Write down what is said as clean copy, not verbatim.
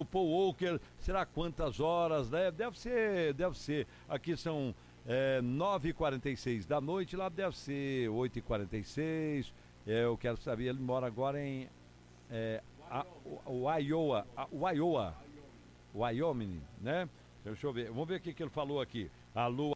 Paul Walker, será quantas horas, né? Deve ser. Aqui são 9h46 da noite, lá deve ser 8h46. Eu quero saber, ele mora agora em Wyoming, né? Deixa eu ver, vamos ver o que ele falou aqui. Alô,